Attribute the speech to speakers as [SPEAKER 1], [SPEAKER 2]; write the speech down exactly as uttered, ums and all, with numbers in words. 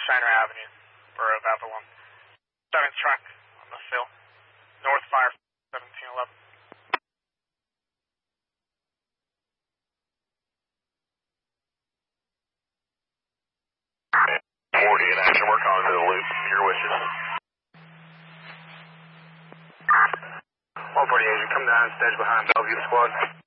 [SPEAKER 1] Shiner Avenue, Borough of Avalon. Seventh track on the fill. North Fire, seventeen eleven.
[SPEAKER 2] forty in action, we're calling to the loop. Your wishes.
[SPEAKER 3] one forty-eight, come down, stage behind Bellevue squad.